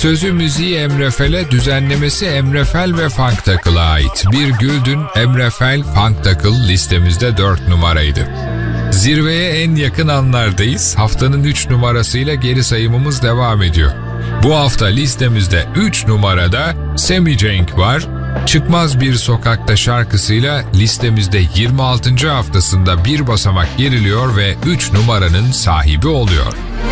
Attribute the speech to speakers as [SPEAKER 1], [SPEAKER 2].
[SPEAKER 1] Sözü müziği Emre Fel'e, düzenlemesi Emre Fel ve Funk Tackle'a ait. Bir Güldün, Emre Fel, Funk Tackle listemizde 4 numaraydı. Zirveye en yakın anlardayız. Haftanın 3 numarasıyla geri sayımımız devam ediyor. Bu hafta listemizde 3 numarada Sammy Cenk var. Çıkmaz Bir Sokakta şarkısıyla listemizde 26. haftasında bir basamak geriliyor ve 3 numaranın sahibi oluyor.